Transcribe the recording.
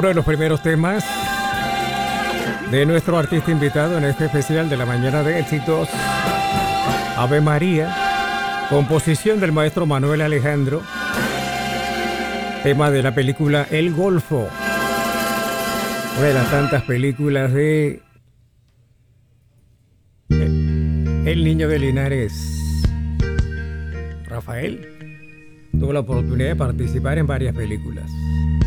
Uno de los primeros temas de nuestro artista invitado en este especial de la mañana de éxitos, Ave María, composición del maestro Manuel Alejandro, tema de la película El Golfo, una de las tantas películas de El Niño de Linares. Rafael tuvo la oportunidad de participar en varias películas.